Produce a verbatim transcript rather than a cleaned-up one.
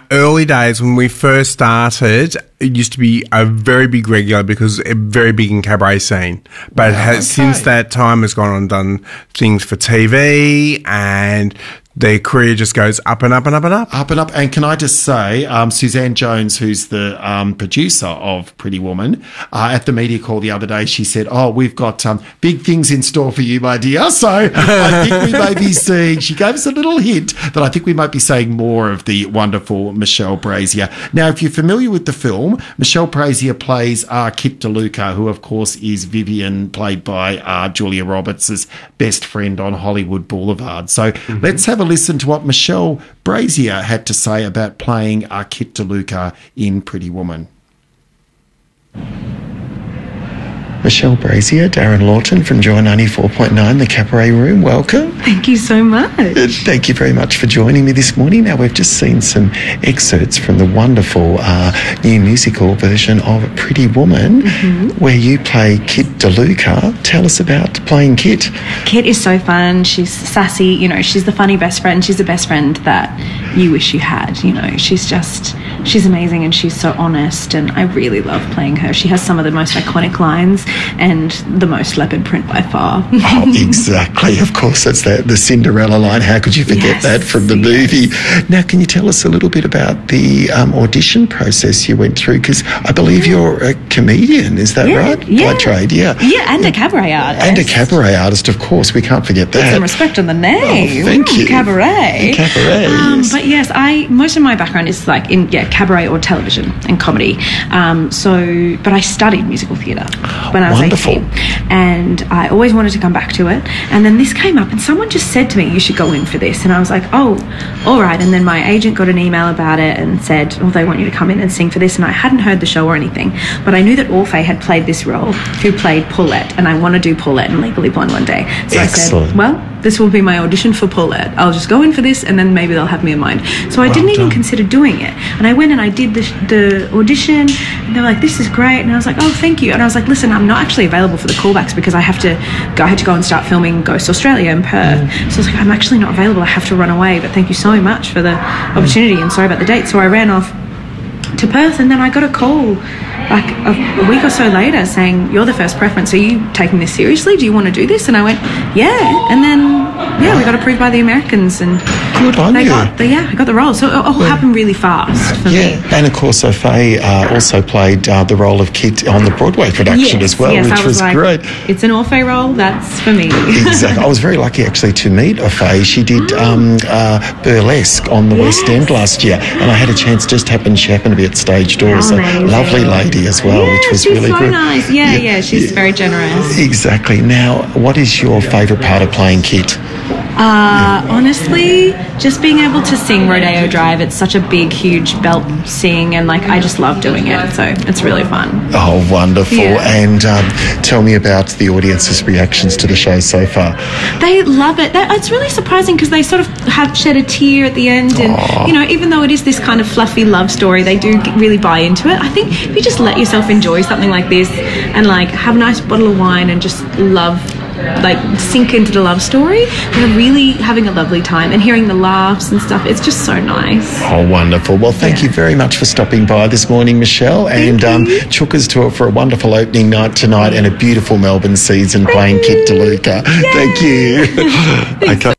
early days when we first started, it used to be a very big regular because it very big in cabaret scene. But Wow, has, okay. since that time has gone on and done things for T V, and their career just goes up and up and up and up. Up and up. And can I just say, um, Suzanne Jones, who's the um, producer of Pretty Woman, uh, at the media call the other day, she said, oh, we've got um, big things in store for you, my dear. So I think we may be seeing, she gave us a little hint that I think we might be seeing more of the wonderful Michelle Brazier. Now, if you're familiar with the film, Michelle Brazier plays uh, Kit DeLuca, who, of course, is Vivian, played by uh, Julia Roberts' best friend on Hollywood Boulevard. So mm-hmm. let's have a listen to what Michelle Brazier had to say about playing uh, Kit DeLuca in Pretty Woman. Michelle Brazier, Darren Lawton from Joy ninety-four point nine, the Cabaret Room. Welcome. Thank you so much. Uh, thank you very much for joining me this morning. Now, we've just seen some excerpts from the wonderful uh, new musical version of Pretty Woman, mm-hmm. where you play Kit DeLuca. Tell us about playing Kit. Kit is so fun. She's sassy. You know, she's the funny best friend. She's the best friend that you wish you had. You know, she's just, she's amazing and she's so honest, and I really love playing her. She has some of the most iconic lines and the most leopard print by far. Oh, exactly. Of course, that's the, the Cinderella line. How could you forget yes, that from the movie? Yes. Now, can you tell us a little bit about the um, audition process you went through? Because I believe yeah. you're a comedian, is that yeah, right? Yeah. By trade, yeah. Yeah, and a cabaret artist. And a cabaret artist, of course. We can't forget that. Put some respect on the name. Oh, thank Ooh, you. Cabaret. Cabaret, um, yes. But yes, I most of my background is like in yeah cabaret or television and comedy. Um, so, but I studied musical theatre when I was Wonderful. eighteen. And I always wanted to come back to it. And then this came up and someone just said to me, you should go in for this. And I was like, oh, all right. And then my agent got an email about it and said, oh, they want you to come in and sing for this. And I hadn't heard the show or anything. But I knew that Orfeh had played this role, who played Paulette. And I want to do Paulette in Legally Blonde one day. So Excellent. I said, well, this will be my audition for Paulette. I'll just go in for this and then maybe they'll have me in mind. So I well didn't done. even consider doing it. And I went and I did the, the audition and they were like, this is great. And I was like, oh, thank you. And I was like, listen, I'm not actually available for the callbacks because I have to go, I had to go and start filming Ghost Australia in Perth. Mm. So I was like, I'm actually not available. I have to run away. But thank you so much for the opportunity and sorry about the date. So I ran off to Perth and then I got a call like a, a week or so later saying, you're the first preference, are you taking this seriously, do you want to do this? And I went, yeah. And then yeah we got approved by the Americans and good on they you. got the, yeah I got the role, so it all yeah. happened really fast for yeah. me. And of course Orfeh uh, also played uh, the role of Kit on the Broadway production yes, as well, yes, which I was, was like, great. It's an Orfeh role, that's for me. Exactly. I was very lucky actually to meet Orfeh. She did um, uh, burlesque on the yes. West End last year, and I had a chance, just happened, she happened to be at stage door. So lovely lady as well, yeah, which was she's really so good. nice. Yeah, yeah, yeah she's yeah. very generous. Exactly. Now, what is your favourite part of playing Kit? Uh, honestly, just being able to sing Rodeo Drive, it's such a big, huge belt sing, and like I just love doing it, so it's really fun. Oh, wonderful. Yeah. And um, tell me about the audience's reactions to the show so far. They love it. They, it's really surprising because they sort of have shed a tear at the end, and Aww. you know, even though it is this kind of fluffy love story, they do really buy into it. I think if you just let yourself enjoy something like this and like have a nice bottle of wine and just love, like sink into the love story, they're really having a lovely time, and hearing the laughs and stuff, it's just so nice. Oh, wonderful. Well, thank yeah. you very much for stopping by this morning, Michelle, and um, took us to it for a wonderful opening night tonight and a beautiful Melbourne season thank playing you. Kit DeLuca. Thank you. Okay.